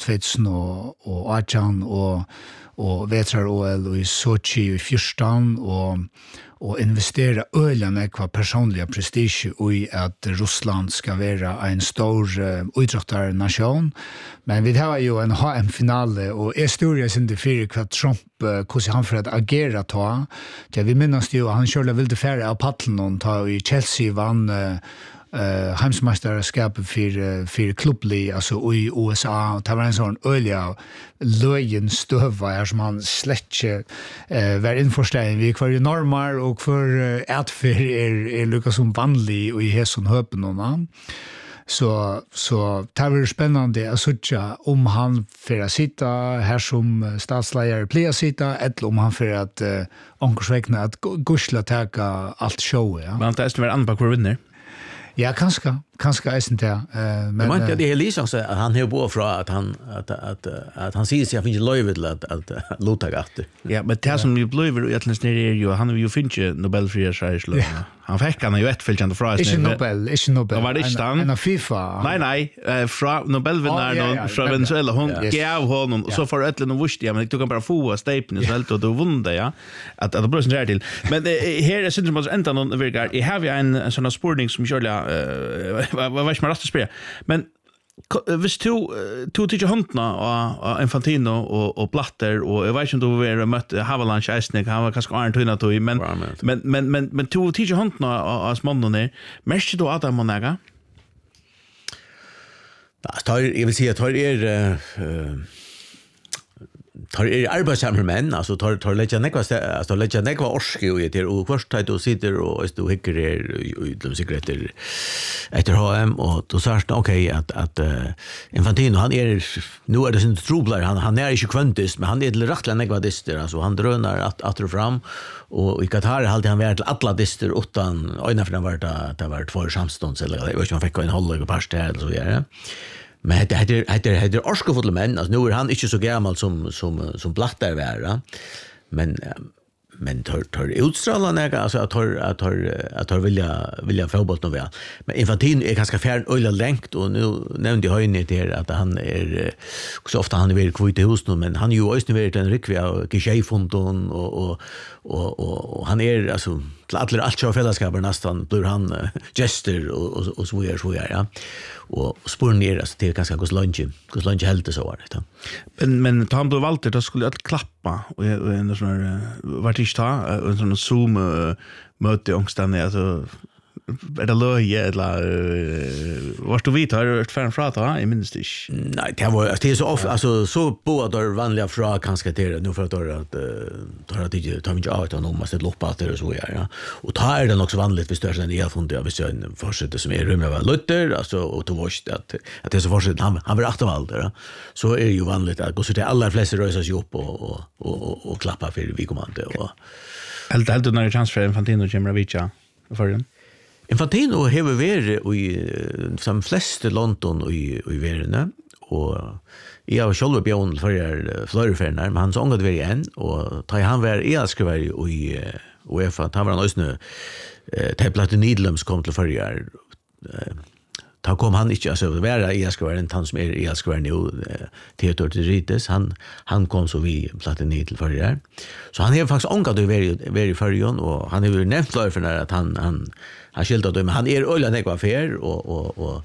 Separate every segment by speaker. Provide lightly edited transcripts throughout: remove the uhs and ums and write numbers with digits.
Speaker 1: 2018 og vetrar-OL og i Sochi i 14 og investera øyland ekva personliga prestige i at Russland skal være en stor idrottarnation. Men vi har jo en HM-finale, og historia sin det fyrir hva Trump, hvordan han for at agera ta. Vi minnes jo, han kjørte vilde færre av paddelen, ta i Chelsea vann heimsmesterskapet för klubblig alltså i USA och det var en sån öliga löjen stöva här som han släcke var införstående vi kvar i normal och för att för Lucas som vanlig och i häson höpen och så det var spännande att söka om han för att sitta här som statsledare blir sitta eller om han för att ankorsväckna att gursla täcka allt show ja.
Speaker 2: Men det är väl andra på vinner.
Speaker 1: Ja, kanske är inte det.
Speaker 3: Men man det är liksom så att han har bo från att han säger sig att finns löjligt att låta gatter.
Speaker 2: Ja, men det som ju blev egentligen är ju han har ju finnit Nobelfrihetspris. Han fick han ju ett följande pris.
Speaker 1: Inte Nobel.
Speaker 2: Var det inte
Speaker 1: en FIFA.
Speaker 2: Nej, från Nobelvinnaren från Venezuela hon gav honom och så för ett eller något ja, men det tog bara få stepen så helt och då vann det ja. Att det blev så där till. Men här är syns man ända någon virkar. Jag har ju en sån sporting som kör vad ska man rätt spela. Men visst tog till handna och Infantino och Blatter och jag vet inte om vi mötte Havelange Eisnik han var kanske Arne Tunna tog men tog till handna av mannen mest då Adam Monaga.
Speaker 3: Jag vill säga att tar arbetsamma män alltså tar lägga nekva orske och det och först då sitter och stå hickar de sekreter efter HM och då sa okej att Infantino han nu är det sin trublar han är inte kvantis men han är till rättla nekva dister alltså han drönar att fram och i Qatar hade han varit till alla dister utan ena för det var två samstånds eller jag vet inte man fick en hållig past eller så vidare. Men det heter orskofulla män, alltså nu han inte så gammal som Blatter var, men tar utstrålande alltså att vilja fotboll nu väl. Men Infantino är ganska färd ölla längt och nu nämnde jag ju till att han är så ofta han är väl kvitt i hus nu men han är ju också varit en rikvia geschäfondon och han är alltså till allt så fällskapar nästan blir han gester och så är ja. Och spåren ner alltså till ganska hos lunch helt så var det.
Speaker 2: Men han blev valt då skulle att klappa och en sån här vart inte ta en sån zoom möte ångstan alltså är det löje eller vad du vet har ett fan prata i minst inte.
Speaker 3: Nej det är så ofta alltså så på där vanliga frågor kanske det nu för att att det tar inte ut någon måste loppa att det så ja och tar är det också vanligt vi stör den i funden vi ser en fortsätter som är rummet var lutter alltså och till vårt att det är så fortsätter han vill återvalda så är det ju vanligt att gå så till alla flesta rösa sig upp och klappa för vi kommande och
Speaker 2: helt när chans för Infantino Gemravica för den.
Speaker 3: Infantino har varit i som flesta London och i världen och jag har själv björn för flörfärnar men han så ångade vi igen och tar han var elskriver i UEFA han var också nu Platin Nidlums kom till förr ta kom han inte alltså vara elskriver en han som är elskriver nu Theodor Terites han kom så vi Platin Nidl förr så han har faktiskt ångade vi i förrjon och han har ju nämnt flörfärnar att han skiltade men han är ölla nekva fair och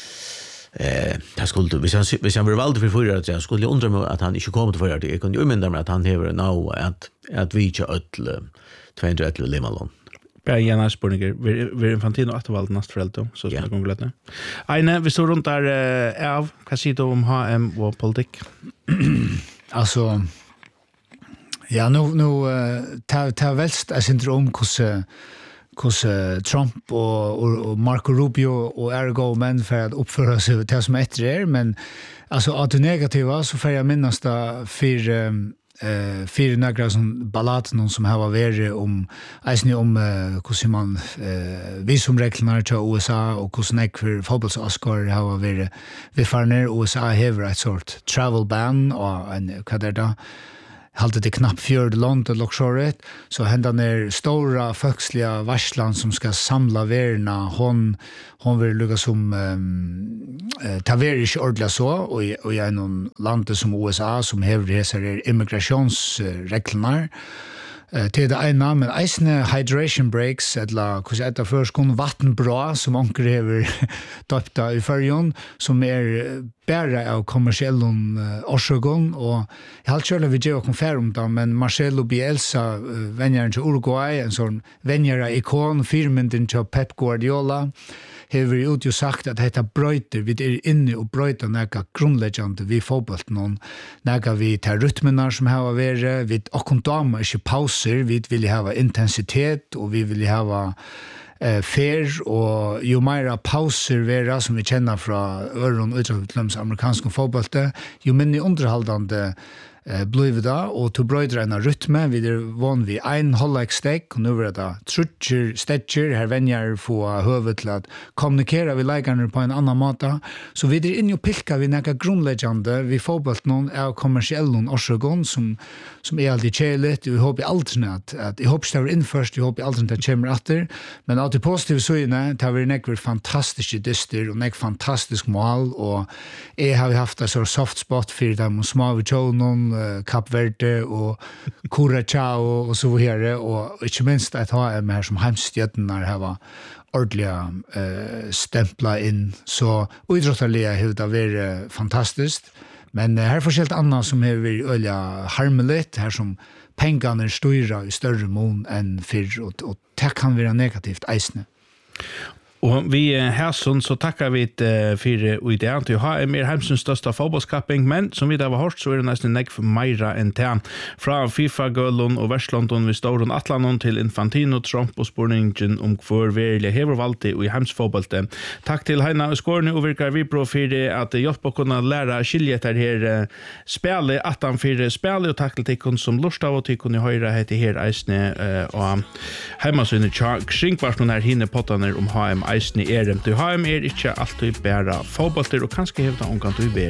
Speaker 3: det skulle hvis han var vald för förra att jag skulle undra mig att han inte kom till förra jag kunde ju minna mig att han har nu att vi inte öll 211 Limalon.
Speaker 2: Ja, gärna spårningar. Vi Infantino att valt nästa förälder så ska gå glädje. Aine, vi står runt där av Casito om HM och politik.
Speaker 1: Alltså ja, nu tar välst är syndrom hos Trump och Marco Rubio och Ergo men för att uppföra sig till som efter men alltså att det negativa så får jag minnas det för några som balladen som har varit om hur man visumreglerna till USA och hur snack för fotbolls-Oscar har varit vi far ner USA har ett sort travel ban och en vad det då halde det knappt 4 land och luxuret så hända ner stora folksliga varslan som ska samla verna hon vill lugga som ta verish ordla så och i en land som USA som hävder dessa immigrationsreglerna till det ena, men eisne hydration breaks, eller hur säger det först, kun vattenbra, som onker hever döpta i färgen, som bära av kommersiellen årsögon, och jag har kört vi gör konfer om det, men Marcelo Bielsa, vänjaren till Uruguay, en sån vänjare-ikon, firmynden till Pep Guardiola, har ut sagt att detta bröter, vi inne och bröter några grundläggande vid fotbollen, några vi tar rytmerna som har varit, vi och damer inte pauser, vi vill ha intensitet och vi vill ha fair och ju mer pauser vera som vi känner från öron utländsk amerikansk fotboll, ju mindre underhållande blev det, och till bröder en rytme, vi vann vi en halvlekstek, och nu är det trutcher, stetcher, här vänjar få huvudet till att kommunikera vi läkarna på en annan måte, så vi inne och pilka vi några grundläggande, vi får bort någon av kommersiellen årsögon som alltid kärligt, vi hoppas aldrig att jag hoppas det var införst, jag hoppas aldrig att det kommer efter, men alltid positivt syne, det har varit några fantastiska dyster och några fantastisk mål, och jag har haft en soft spot för dem små vid tjonen, Kap Verde och Curaçao och så vidare, och inte minst att ha en här som hemstjätterna här var ordentliga stämpla in, så idrottsliga har det varit fantastiskt, men här får helt annat som har varit öliga harmeligt, här som pengarna styra i större mån än förr, och det kan vara negativt eisne.
Speaker 2: Och vi här så tackar vi för idén till att ha en mer hemsens största fotbollskapping, men som vi där var hårt så är det nästan nägg för mera än tän. Från FIFA-gullen och Världslandon vid Storon Atlanon till Infantino, Trump och spårningen om för verkliga hevervalde och i hemsfotbollen. Tack till Heina och Skårne och virkar vi på för att hjälpa kunna lära skiljet här spelet, att han för spelet, och tack till tikon som lust av och tikon i höjra heter här eisne och hemmasynne kringkvarsen här hinne pottaner om HM eisne du HM inte alltid bara fotbollter, och kanske hävda omkant du